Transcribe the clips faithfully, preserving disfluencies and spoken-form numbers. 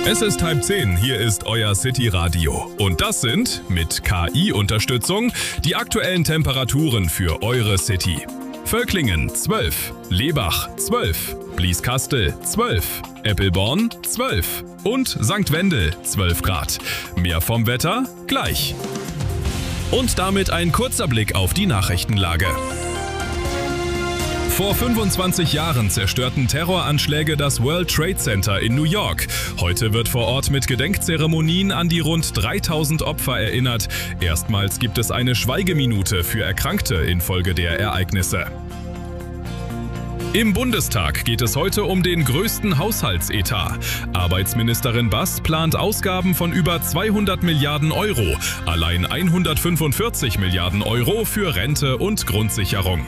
Es ist halb zehn, hier ist euer City Radio. Und das sind, mit K I-Unterstützung, die aktuellen Temperaturen für eure City. Völklingen zwölf, Lebach zwölf, Blieskastel zwölf, Eppelborn zwölf und Sankt Wendel zwölf Grad. Mehr vom Wetter gleich. Und damit ein kurzer Blick auf die Nachrichtenlage. Vor fünfundzwanzig Jahren zerstörten Terroranschläge das World Trade Center in New York. Heute wird vor Ort mit Gedenkzeremonien an die rund dreitausend Opfer erinnert. Erstmals gibt es eine Schweigeminute für Erkrankte infolge der Ereignisse. Im Bundestag geht es heute um den größten Haushaltsetat. Arbeitsministerin Bass plant Ausgaben von über zweihundert Milliarden Euro, allein hundertfünfundvierzig Milliarden Euro für Rente und Grundsicherung.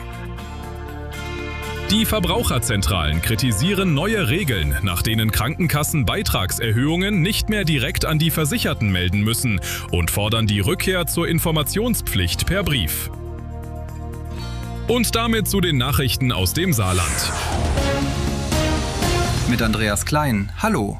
Die Verbraucherzentralen kritisieren neue Regeln, nach denen Krankenkassen Beitragserhöhungen nicht mehr direkt an die Versicherten melden müssen und fordern die Rückkehr zur Informationspflicht per Brief. Und damit zu den Nachrichten aus dem Saarland. Mit Andreas Klein, hallo.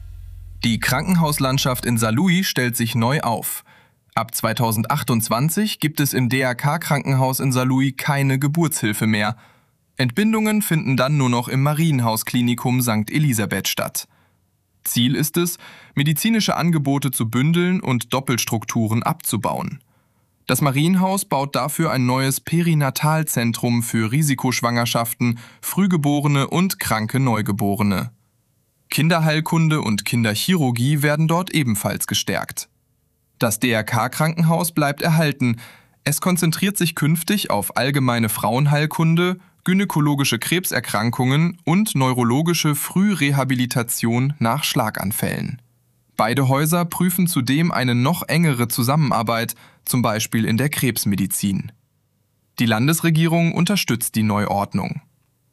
Die Krankenhauslandschaft in Saarlouis stellt sich neu auf. Ab zweitausendachtundzwanzig gibt es im D R K-Krankenhaus in Saarlouis keine Geburtshilfe mehr. Entbindungen finden dann nur noch im Marienhaus-Klinikum Sankt Elisabeth statt. Ziel ist es, medizinische Angebote zu bündeln und Doppelstrukturen abzubauen. Das Marienhaus baut dafür ein neues Perinatalzentrum für Risikoschwangerschaften, Frühgeborene und kranke Neugeborene. Kinderheilkunde und Kinderchirurgie werden dort ebenfalls gestärkt. Das D R K-Krankenhaus bleibt erhalten. Es konzentriert sich künftig auf allgemeine Frauenheilkunde, gynäkologische Krebserkrankungen und neurologische Frührehabilitation nach Schlaganfällen. Beide Häuser prüfen zudem eine noch engere Zusammenarbeit, zum Beispiel in der Krebsmedizin. Die Landesregierung unterstützt die Neuordnung.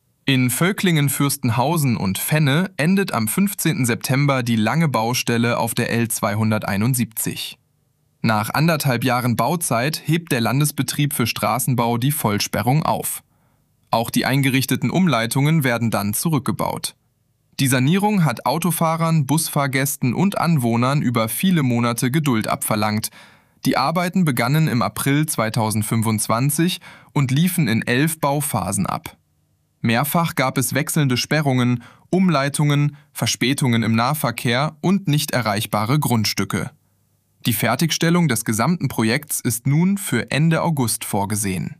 In Völklingen-Fürstenhausen und Fenne endet am fünfzehnten September die lange Baustelle auf der L zweihunderteinundsiebzig. Nach anderthalb Jahren Bauzeit hebt der Landesbetrieb für Straßenbau die Vollsperrung auf. Auch die eingerichteten Umleitungen werden dann zurückgebaut. Die Sanierung hat Autofahrern, Busfahrgästen und Anwohnern über viele Monate Geduld abverlangt. Die Arbeiten begannen im April zweitausendfünfundzwanzig und liefen in elf Bauphasen ab. Mehrfach gab es wechselnde Sperrungen, Umleitungen, Verspätungen im Nahverkehr und nicht erreichbare Grundstücke. Die Fertigstellung des gesamten Projekts ist nun für Ende August vorgesehen.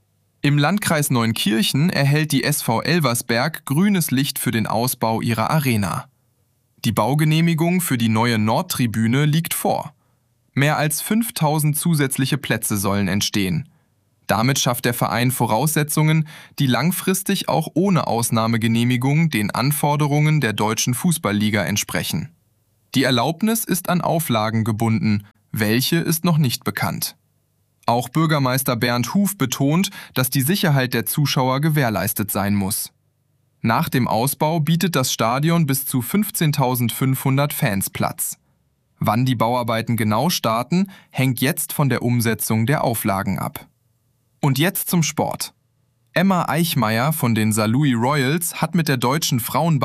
Im Landkreis Neunkirchen erhält die S V Elversberg grünes Licht für den Ausbau ihrer Arena. Die Baugenehmigung für die neue Nordtribüne liegt vor. Mehr als fünftausend zusätzliche Plätze sollen entstehen. Damit schafft der Verein Voraussetzungen, die langfristig auch ohne Ausnahmegenehmigung den Anforderungen der deutschen Fußballliga entsprechen. Die Erlaubnis ist an Auflagen gebunden, welche ist noch nicht bekannt. Auch Bürgermeister Bernd Huf betont, dass die Sicherheit der Zuschauer gewährleistet sein muss. Nach dem Ausbau bietet das Stadion bis zu fünfzehntausendfünfhundert Fans Platz. Wann die Bauarbeiten genau starten, hängt jetzt von der Umsetzung der Auflagen ab. Und jetzt zum Sport. Emma Eichmeyer von den Saarlouis Royals hat mit der deutschen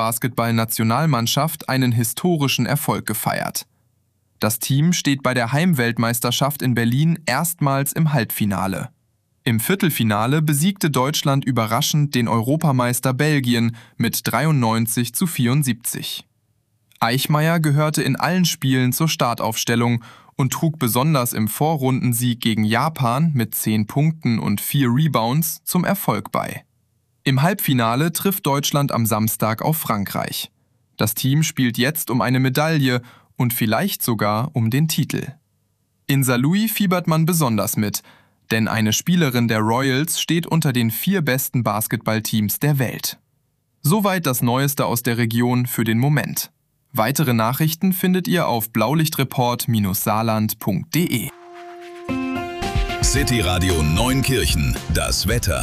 Frauenbasketball-Nationalmannschaft einen historischen Erfolg gefeiert. Das Team steht bei der Heimweltmeisterschaft in Berlin erstmals im Halbfinale. Im Viertelfinale besiegte Deutschland überraschend den Europameister Belgien mit dreiundneunzig zu vierundsiebzig. Eichmeyer gehörte in allen Spielen zur Startaufstellung und trug besonders im Vorrundensieg gegen Japan mit zehn Punkten und vier Rebounds zum Erfolg bei. Im Halbfinale trifft Deutschland am Samstag auf Frankreich. Das Team spielt jetzt um eine Medaille und vielleicht sogar um den Titel. In Saarlouis fiebert man besonders mit, denn eine Spielerin der Royals steht unter den vier besten Basketballteams der Welt. Soweit das Neueste aus der Region für den Moment. Weitere Nachrichten findet ihr auf blaulichtreport saarland punkt de. City Radio Neunkirchen, das Wetter.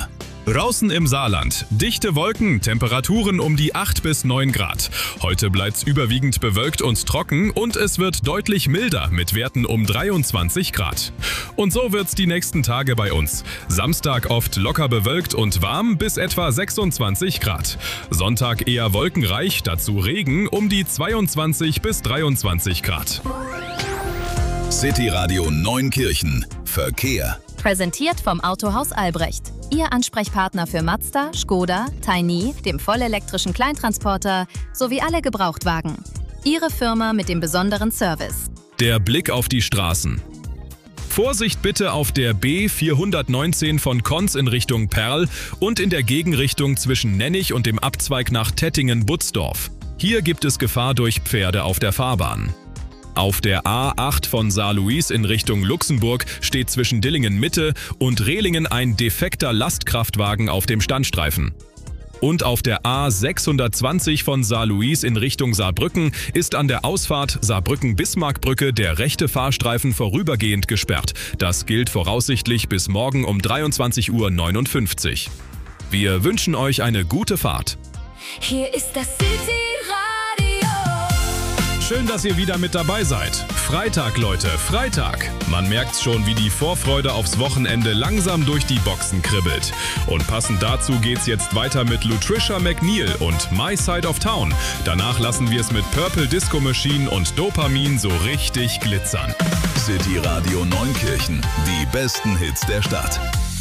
Draußen im Saarland. Dichte Wolken, Temperaturen um die acht bis neun Grad. Heute bleibt's überwiegend bewölkt und trocken und es wird deutlich milder mit Werten um dreiundzwanzig Grad. Und so wird's die nächsten Tage bei uns. Samstag oft locker bewölkt und warm bis etwa sechsundzwanzig Grad. Sonntag eher wolkenreich, dazu Regen um die zweiundzwanzig bis dreiundzwanzig Grad. City Radio Neunkirchen. Verkehr. Präsentiert vom Autohaus Albrecht. Ihr Ansprechpartner für Mazda, Skoda, Tiny, dem vollelektrischen Kleintransporter sowie alle Gebrauchtwagen. Ihre Firma mit dem besonderen Service. Der Blick auf die Straßen. Vorsicht bitte auf der B vierhundertneunzehn von Konz in Richtung Perl und in der Gegenrichtung zwischen Nennig und dem Abzweig nach Tettingen-Butzdorf. Hier gibt es Gefahr durch Pferde auf der Fahrbahn. Auf der A acht von Saarlouis in Richtung Luxemburg steht zwischen Dillingen-Mitte und Rehlingen ein defekter Lastkraftwagen auf dem Standstreifen. Und auf der A sechshundertzwanzig von Saarlouis in Richtung Saarbrücken ist an der Ausfahrt Saarbrücken-Bismarckbrücke der rechte Fahrstreifen vorübergehend gesperrt. Das gilt voraussichtlich bis morgen um dreiundzwanzig Uhr neunundfünfzig. Wir wünschen euch eine gute Fahrt. Hier ist das City Radio. Schön, dass ihr wieder mit dabei seid. Freitag, Leute, Freitag. Man merkt's schon, wie die Vorfreude aufs Wochenende langsam durch die Boxen kribbelt. Und passend dazu geht's jetzt weiter mit Lutricia McNeil und My Side of Town. Danach lassen wir es mit Purple Disco Machine und Dopamin so richtig glitzern. City Radio Neunkirchen. Die besten Hits der Stadt.